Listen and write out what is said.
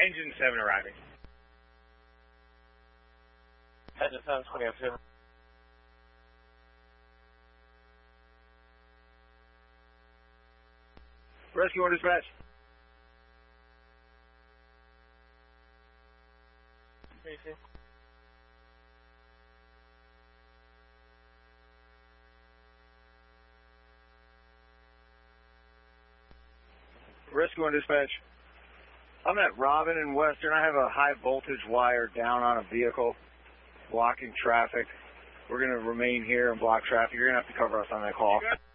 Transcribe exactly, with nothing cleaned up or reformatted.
Engine seven arriving. Engine seven, twenty oh two. Rescue order dispatch. Easy. Rescue order dispatch. I'm at Robin and Western. I have a high voltage wire down on a vehicle blocking traffic. We're going to remain here and block traffic. You're going to have to cover us on that call.